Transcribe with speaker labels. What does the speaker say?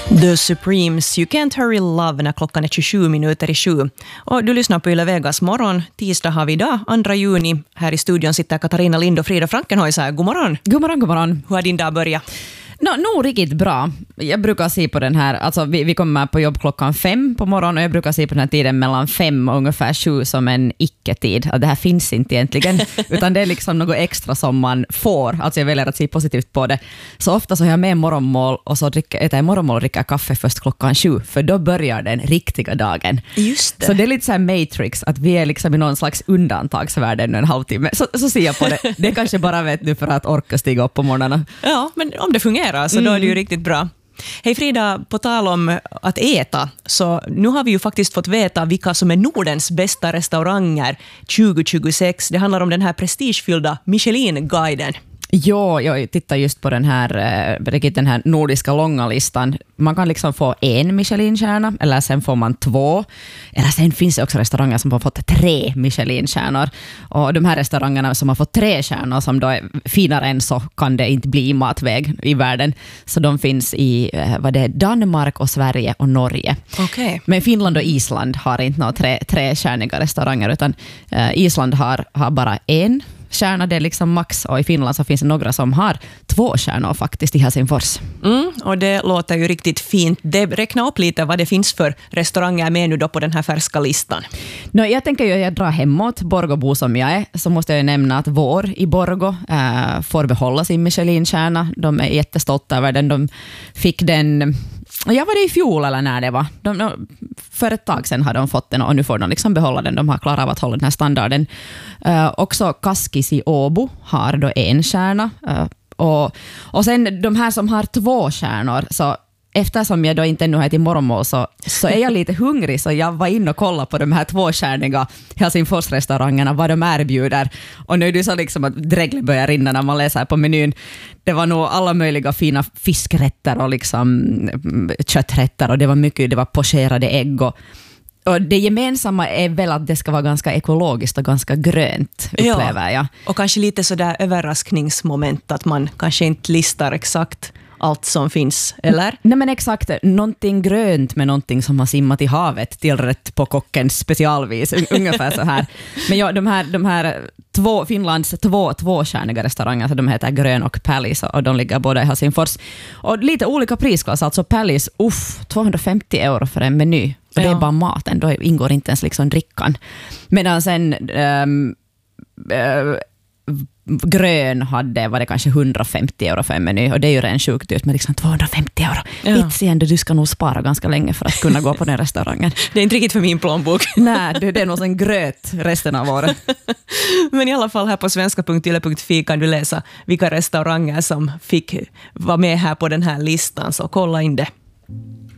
Speaker 1: The Supremes, You Can't Hurry Love när klockan är 27 minuter i 7. Och du lyssnar på Yle Vegas morgon. Tisdag har vi idag, 2 juni. Här i studion sitter Katarina Lind och Frida Frankenhäuser. God morgon.
Speaker 2: God morgon, god morgon.
Speaker 1: Hur har din dag börjat?
Speaker 2: Nog riktigt bra. Jag brukar se på den här, alltså vi kommer på jobb klockan 5 på morgonen och jag brukar se på den här tiden mellan 5 och ungefär 7 som en icke-tid. Att det här finns inte egentligen, utan det är liksom något extra som man får. Alltså jag väljer att se positivt på det. Så ofta så har jag med morgonmål och så äter jag morgonmål och dricker kaffe först klockan 7, för då börjar den riktiga dagen.
Speaker 1: Just det.
Speaker 2: Så det är lite så här Matrix, att vi är liksom i någon slags undantagsvärld ännu en halvtimme. Så ser jag på det. Det är kanske bara vet nu för att orka stiga upp på morgnarna.
Speaker 1: Ja, men om det fungerar så då är det ju riktigt bra. Hej Frida, på tal om att äta, så nu har vi ju faktiskt fått veta vilka som är Nordens bästa restauranger 2026. Det handlar om den här prestigefyllda Michelin-guiden.
Speaker 2: Ja, jag tittar just på den här nordiska långa listan. Man kan liksom få 1 Michelin-stjärna, eller sen får man 2. Eller sen finns det också restauranger som har fått 3 Michelin-stjärnor. Och de här restaurangerna som har fått 3 stjärnor, som då är finare än så kan det inte bli i matväg i världen. Så de finns i Danmark och Sverige och Norge.
Speaker 1: Okay.
Speaker 2: Men Finland och Island har inte några 3-stjärniga restauranger, utan Island har bara 1 stjärna, det är liksom max, och i Finland så finns det några som har 2 stjärnor faktiskt i Helsingfors.
Speaker 1: Och det låter ju riktigt fint. Det räknar upp lite vad det finns för restauranger med nu då på den här färska listan.
Speaker 2: Jag tänker ju att jag drar hemåt, Borgåbo som jag är, så måste jag nämna att Vår i Borgå får behålla sin Michelin-stjärna. De är jättestolta över den. De fick den... Jag var det i fjol eller när det var. För ett tag sedan hade de fått den och nu får de liksom behålla den. De har klarat av att hålla den här standarden. Också Kaskis i Åbo har då 1 stjärna. Och sen de här som har 2 stjärnor, så eftersom jag då inte ännu har till morgonmål så är jag lite hungrig, så jag var inne och kollade på de här 2-stjärniga Helsingfors-restaurangerna, vad de erbjuder. Och nu är det så liksom att dräglet börjar rinna när man läser på menyn. Det var nog alla möjliga fina fiskrätter och liksom kötträtter, och det var pocherade ägg och det gemensamma är väl att det ska vara ganska ekologiskt och ganska grönt, upplever jag.
Speaker 1: Och kanske lite sådär överraskningsmoment, att man kanske inte listar exakt allt som finns, eller? Nej,
Speaker 2: men exakt. Någonting grönt med någonting som har simmat i havet tillrätt på kockens specialvis. Ungefär så här. Men ja, de här Finlands 2-stjärniga restauranger, så de heter Grön och Palace, och de ligger båda i Helsingfors. Och lite olika prisklass. Alltså Palace, 250 euro för en meny. Och det är bara maten. Då ingår inte ens liksom drickan. Medan sen... Grön var det kanske 150 euro för en meny, och det är ju rent sjukt ut med liksom 250 euro.
Speaker 1: Ja.
Speaker 2: Inte igen, du ska nog spara ganska länge för att kunna gå på den restaurangen.
Speaker 1: Det är inte riktigt för min plånbok.
Speaker 2: Nej, det är nog en gröt resten av året.
Speaker 1: Men i alla fall här på svenska.yle.fi kan du läsa vilka restauranger som fick vara med här på den här listan, så kolla in det.